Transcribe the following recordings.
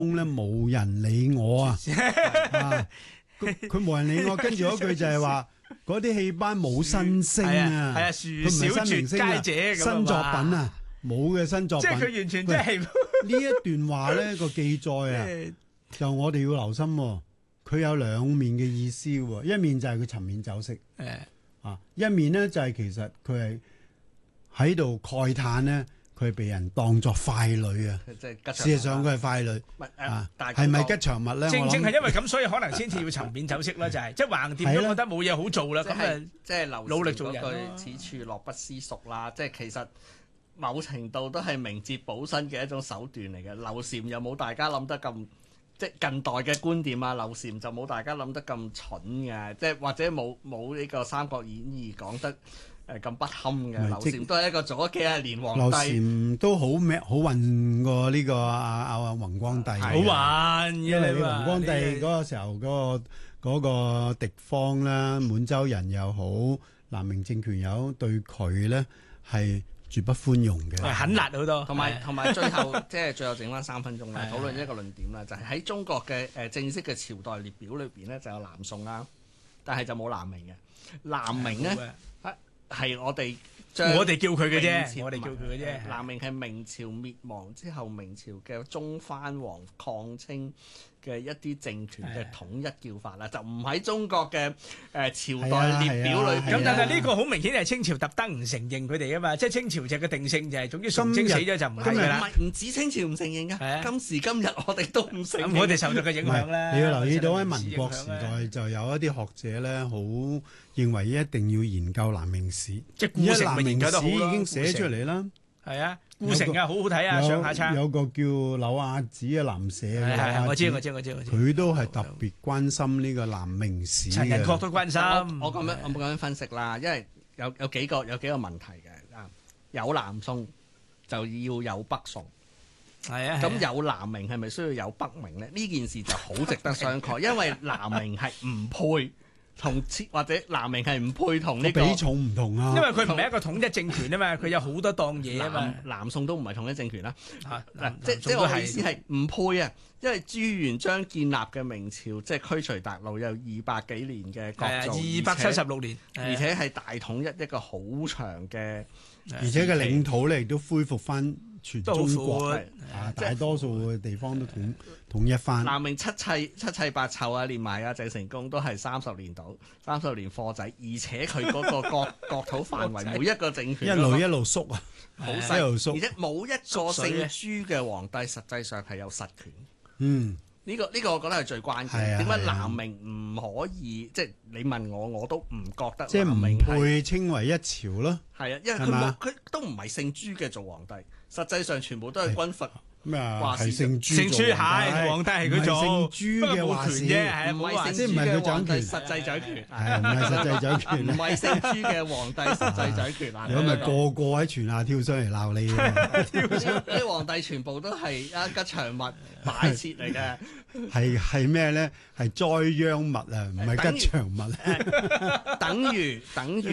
咧冇人理我啊！佢冇人理我，跟住嗰句就係話嗰啲戲班冇新星啊， 係啊， 佢唔樹小係新明星啊， 絕佳者咁新作品啊，冇嘅新作品。 即係佢完全即係呢一段話咧個記載啊，就我哋要留心喎，佢有兩面嘅意思喎，一面就係佢沉湎酒色，一面咧就係其實佢係喺度慨嘆咧。佢係被人當作傀儡啊！事實上佢係傀儡係咪吉祥物咧？ 正係因為咁，所以可能先至要沉湎酒色啦，就係即係橫掂都覺得冇嘢好做啦，咁啊即係努力做人咯。 此處樂不思蜀啦，即係其實某程度都係明哲保身嘅一種手段嚟嘅。劉禪又冇大家諗得咁，即係近代嘅觀點啊，劉禪就冇大家諗得咁蠢嘅，即係或者冇呢個《三國演義》講得。咁不堪嘅，劉禪都係一個做咗幾廿年皇帝。 劉禪都好運過呢個阿弘光帝， 好運， 因為你弘光帝嗰個時候嗰個敵方啦，滿洲人又好，南明政權又好，對佢咧係絕不寬容嘅， 狠辣好多。 同埋最後即係最後剩翻3分鐘啦，討論一個論點啦，就係喺中國嘅正式嘅朝代列表裏邊咧，就有南宋啦，但係就冇南明嘅。南明咧。係我哋叫佢嘅啫，我哋叫佢嘅啫。 南明係明朝滅亡之後，明朝嘅中藩王抗清嘅一啲政權嘅統一叫法啦，就唔喺中國嘅朝代列表裏邊。 咁但係呢個好明顯係清朝特登唔承認佢哋啊嘛，即係清朝就嘅定性就係總之崇禎死咗就唔係㗎啦。 唔止清朝唔承認㗎，今時今日我哋都唔承認。 我哋受到嘅影響啦。 你要留意到喺民國時代就有一啲學者咧，好認為一定要研究南明史， 即係顧城咪研究得好咯。 已經寫出嚟啦。 係啊，顧城啊，好好睇啊，上下冊。 有個叫柳亞子嘅南社， 我知。 佢都係特別關心呢個南明史嘅。 陳寅恪都關心。 我咁樣分析啦，因為有幾個問題嘅啊，有南宋就要有北宋。 係啊。 咁有南明係咪需要有北明咧？呢件事就好值得商榷，因為南明係唔配。或者南明係唔配同呢個比重唔同啊， 因為佢唔係一個統一政權啊嘛，佢有好多檔嘢啊嘛。 南宋都唔係統一政權啦，即我意思係唔配啊，因為朱元璋建立嘅明朝即係驅除韃虜有200幾年嘅國祚 ，276年， 而且係大統一一個好長嘅， 而且嘅領土咧亦都恢復翻全中國，大多數嘅地方都統一翻。 南明七砌八湊啊，連埋啊鄭成功都係30年到30年貨仔，而且佢嗰個國土範圍每一個政權一路縮啊， 好細，而且冇一個姓朱嘅皇帝實際上係有實權。呢個我覺得係最關鍵。點解南明唔可以？即係你問我都唔覺得。 即係唔配稱為一朝咯。 係啊，因為佢都唔係姓朱嘅做皇帝，實際上全部都係軍閥。 咩啊？係姓朱係皇帝係佢做， 姓朱嘅話事， 唔係姓朱嘅皇帝實際掌權， 係唔係實際掌權？ 唔係姓朱嘅皇帝實際掌權啊！ 咁咪個個喺泉下跳上嚟鬧你啊！ 啲皇帝全部都係吉祥物擺設嚟嘅， 係咩咧？係栽秧物啊，唔係吉祥物。 等於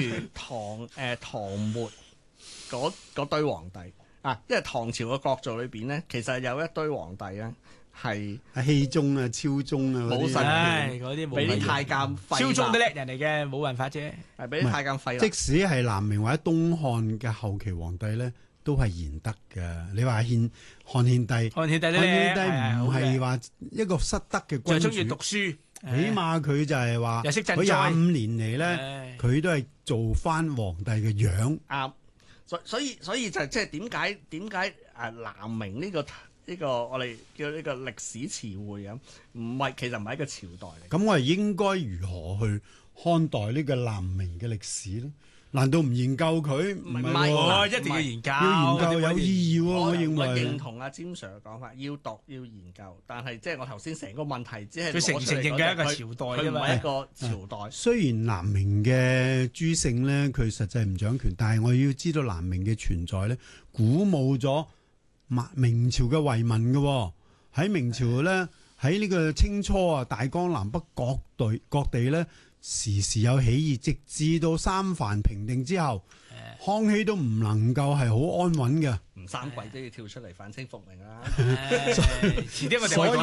唐末嗰堆皇帝。因為唐朝嘅國祚裏邊咧，其實有一堆皇帝咧係熙宗啊、昭宗啊冇實權，嗰啲俾啲太監廢。 昭宗都叻人嚟嘅，冇辦法啫。 係俾啲太監廢。 即使係南明或者東漢嘅後期皇帝咧，都係賢德嘅。你話漢獻帝唔係話一個失德嘅君主， 就中意讀書， 起碼佢就係話又識賑災。 佢25年嚟咧，佢都係做翻皇帝嘅樣。 啱。所以就即係點解南明呢個我哋叫呢個歷史詞彙咁，其實唔係一個朝代嚟。 咁我哋應該如何去看待呢個南明嘅歷史咧？難道唔研究佢？唔係， 一定要研究， 要研究有意義喎。我認為我認同阿詹 Sir 嘅講法，要讀要研究，但係即係我頭先成個問題只係佢承唔承認嘅一個朝代啫嘛， 佢唔係一個朝代。 雖然南明嘅諸姓咧，佢實際唔掌權，但係我要知道南明嘅存在咧，鼓舞咗明朝嘅遺民嘅。喺明朝咧，喺呢個清初啊，大江南北各地咧，時時有起義，直至到三藩平定之後，康熙都唔能夠係好安穩嘅。 吳三桂都要跳出嚟反清復明啦。 遲啲我哋